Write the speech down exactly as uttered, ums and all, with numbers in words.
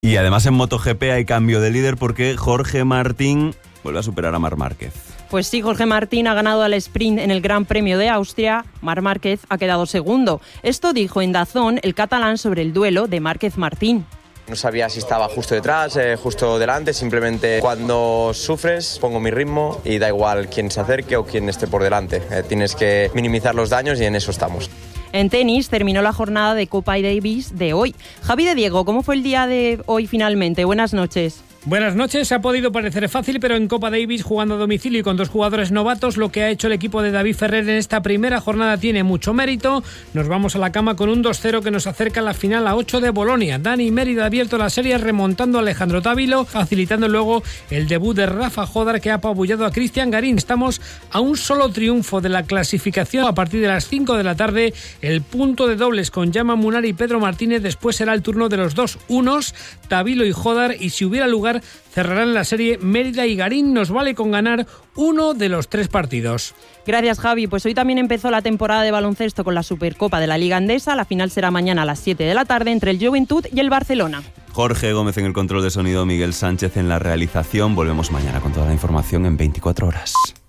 Y además en MotoGP hay cambio de líder porque Jorge Martín vuelve a superar a Marc Márquez. Pues sí, Jorge Martín ha ganado al sprint en el Gran Premio de Austria. Marc Márquez ha quedado segundo. Esto dijo en DAZN el catalán sobre el duelo de Márquez-Martín. No sabía si estaba justo detrás, eh, justo delante, simplemente cuando sufres pongo mi ritmo y da igual quién se acerque o quién esté por delante. Eh, tienes que minimizar los daños y en eso estamos. En tenis terminó la jornada de Copa Davis de hoy. Javi de Diego, ¿cómo fue el día de hoy finalmente? Buenas noches. Buenas noches, ha podido parecer fácil, pero en Copa Davis, jugando a domicilio y con dos jugadores novatos, lo que ha hecho el equipo de David Ferrer en esta primera jornada tiene mucho mérito. Nos vamos a la cama con un dos cero que nos acerca a la final a ocho de Bolonia. Dani Mérida ha abierto la serie remontando a Alejandro Távilo, facilitando luego el debut de Rafa Jodar, que ha apabullado a Cristian Garín. Estamos a un solo triunfo de la clasificación. A partir de las cinco de la tarde, el punto de dobles con Yama Munari y Pedro Martínez. Después será el turno de los dos unos, Távilo y Jodar, y si hubiera lugar cerrarán la serie Mérida y Garín. Nos vale con ganar uno de los tres partidos. Gracias, Javi. Pues hoy también empezó la temporada de baloncesto con la Supercopa de la Liga Endesa. La final será mañana a las siete de la tarde entre el Juventud y el Barcelona. Jorge Gómez en el control de sonido, Miguel Sánchez en la realización. Volvemos mañana con toda la información en veinticuatro horas.